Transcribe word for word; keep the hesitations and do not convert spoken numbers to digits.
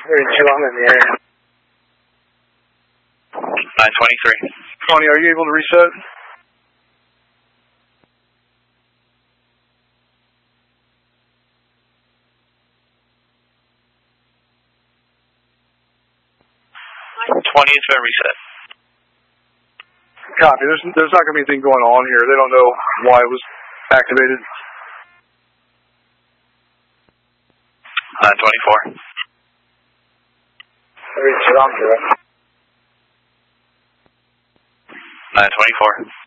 thirty-two, I'm in the area. nine twenty-three. Tony, are you able to reset? twenty has been reset. Copy. There's, there's not going to be anything going on here. They don't know why it was activated. nine twenty-four. thirty-two, I'm through. nine twenty-four.